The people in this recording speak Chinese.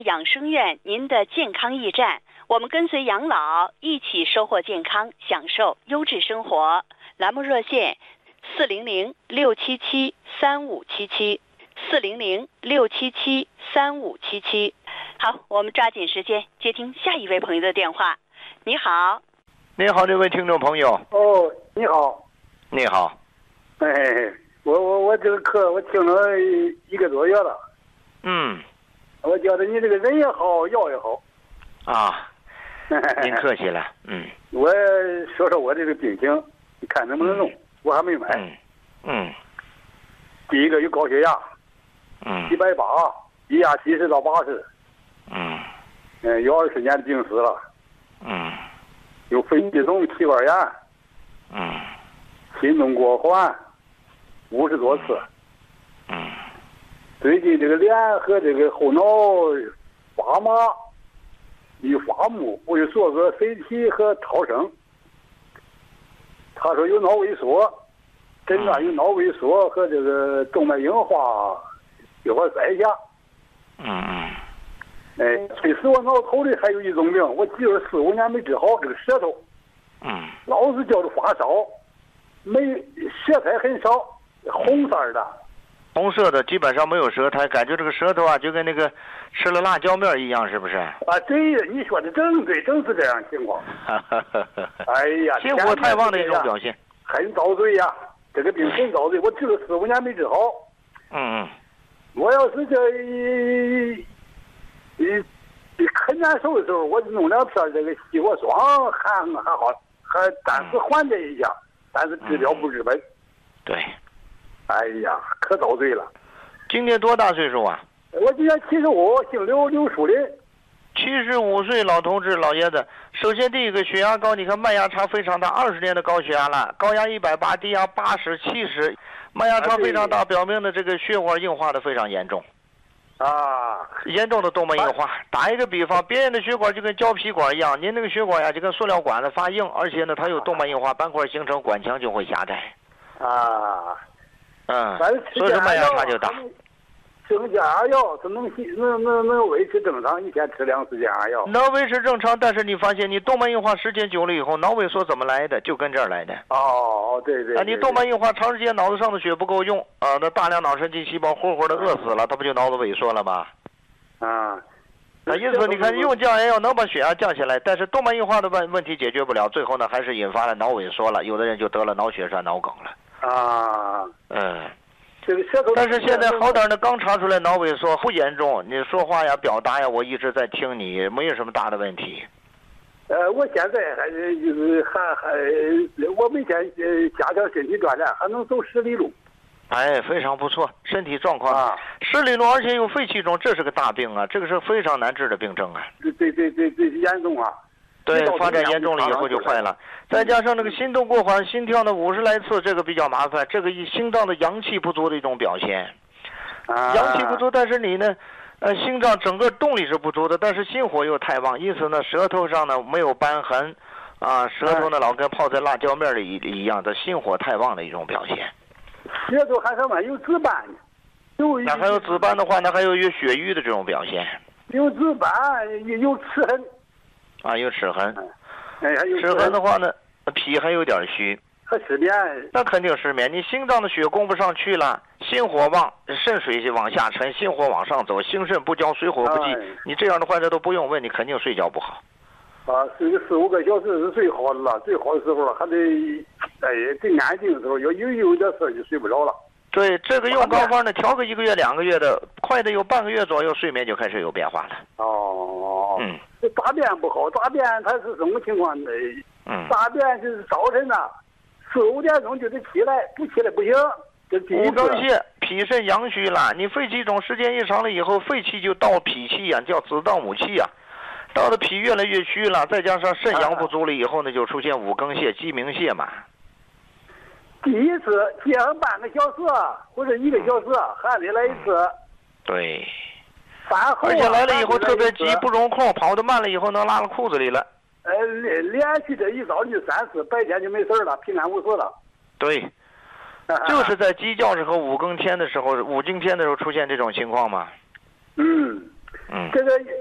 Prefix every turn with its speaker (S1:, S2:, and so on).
S1: 养生院，您的健康驿站，我们跟随养老，一起收获健康，享受优质生活。栏目热线400-677-3577，400-677-3577。好，我们抓紧时间接听下一位朋友的电话。你好。
S2: 你好，这位听众朋友。
S3: 哦，你好。
S2: 你好。
S3: 哎，我这个课我听了1个多月了。我觉得你这个人也好，药也好。
S2: 啊，您客气了。
S3: 我说说我这个病情，你看能不能弄？我还没买。第一个有高血压，180，低压70到80。有20年的病史了。有肺气肿、气管炎。心动过缓，50多次。最近这个脸和这个后脑发麻，有发木，我就做个 CT 和超声。他说有脑萎缩，诊断有脑萎缩和这个动脉硬化，一会儿再一下。最使我挠头的还有一种病，我记了4、5年没治好，这个舌头，老是叫着发烧，舌苔很少，红色的。
S2: 红色的基本上没有舌苔，感觉这个舌头啊就跟那个吃了辣椒面一样，是不是？
S3: 对，你说的正对，正是这样情况。哎呀，
S2: 心火太旺的一种表现，
S3: 很遭罪呀！这个病很遭罪，我治了4、5年没治好。我要是很难受的时候，我就弄2片这个西瓜霜，还好，还暂时缓解一下，但是治标不治本。
S2: 对。
S3: 哎呀，可遭罪了！
S2: 今年多大岁数啊？
S3: 我今年75，姓刘，刘树林。
S2: 75岁老同志，老爷子。首先第一个血压高，你看脉压差非常大，20年的高血压了，高压180，低压80、70，脉压差非常大，表明的这个血管硬化的非常严重。严重的动脉硬化。打一个比方，别人的血管就跟胶皮管一样，您那个血管呀就跟塑料管子发硬，而且呢它有动脉硬化，斑块形成，管腔就会狭窄。所以说脉压差就大。
S3: 吃降压药，它能维持正常，一天吃2次降压药。
S2: 能维持正常，但是你发现你动脉硬化时间久了以后，脑萎缩怎么来的？就跟这儿来的。
S3: 对。
S2: 你动脉硬化长时间脑子上的血不够用，那大量脑神经细胞活的饿死了，它不就脑子萎缩了吗？因此你看用降压药能把血压降下来，但是动脉硬化的问题解决不了，最后呢还是引发了脑萎缩了，有的人就得了脑血栓、脑梗了。
S3: 这个舌头。
S2: 但是现在好点呢，刚查出来脑萎缩不严重，你说话呀、表达呀，我一直在听你，没有什么大的问题。
S3: 我现在还是就是我每天加强身体锻炼，还能走10里路。
S2: 非常不错，身体状况10里路，而且有肺气肿，这是个大病啊，这个是非常难治的病症啊。
S3: 对，严重啊。
S2: 对，发展严重了以后就坏了，再加上那个心动过缓，心跳的50来次，这个比较麻烦，这个心脏的阳气不足的一种表现。阳气不足，但是你呢，心脏整个动力是不足的，但是心火又太旺，因此呢，舌头上呢没有瘢痕，舌头呢老跟泡在辣椒面里一样的，心火太旺的一种表现。
S3: 舌头还什么有紫斑呢？
S2: 那还有紫斑的话，那还有血瘀的这种表现。
S3: 有紫斑，有齿痕。
S2: 有齿痕。齿痕的话呢，脾还有点虚。
S3: 还失眠。
S2: 那肯定失眠，你心脏的血供不上去了，心火旺，肾水往下沉，心火往上走，心肾不交，水火不济，你这样的话这都不用问，你肯定睡觉不好。
S3: 睡个4、5个小时是最好的了，最好的时候了，还得最安静的时候，有点事就睡不着了。对，
S2: 这个用膏方呢，调个1个月、2个月的，快的有半个月左右，睡眠就开始有变化了。
S3: 这大便不好，大便它是什么情况呢？大便就是早晨呐，4、5点钟就得起来，不起来不行。
S2: 5更泻，脾肾阳虚了，你肺气肿时间一长了以后，肺气就到脾气呀，叫子盗母气呀。到了脾越来越虚了，再加上肾阳不足了以后呢，就出现5更泻、鸡鸣泻嘛。
S3: 第一次歇上半个小时或者1个小时，还得来一次。
S2: 对。而且来了以后特别急，不容空，跑得慢了以后能拉到裤子里了。
S3: 连续这一早就3次，白天就没事了，平安无事了。
S2: 对。就是在鸡叫时候5更天的时候，5更天的时候出现这种情况嘛。 嗯，
S3: 这个